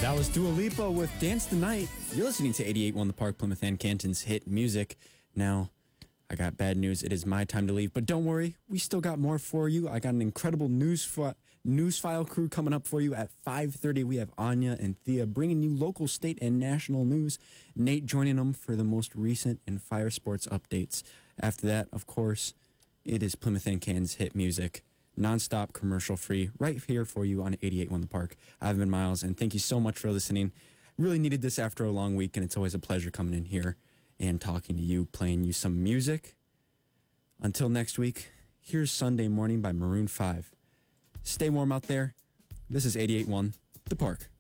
That was Dua Lipa with Dance the Night. You're listening to 88.1 The Park, Plymouth and Canton's hit music. Now, I got bad news. It is my time to leave, but don't worry. We still got more for you. I got an incredible news file crew coming up for you at 5:30. We have Anya and Thea bringing you local, state, and national news. Nate joining them for the most recent and fire sports updates. After that, of course, it is Plymouth and Canton's hit music. Non-stop, commercial-free, right here for you on 88.1 The Park. I've been Miles, and thank you so much for listening. Really needed this after a long week, and it's always a pleasure coming in here and talking to you, playing you some music. Until next week, here's Sunday Morning by Maroon 5. Stay warm out there. This is 88.1 The Park.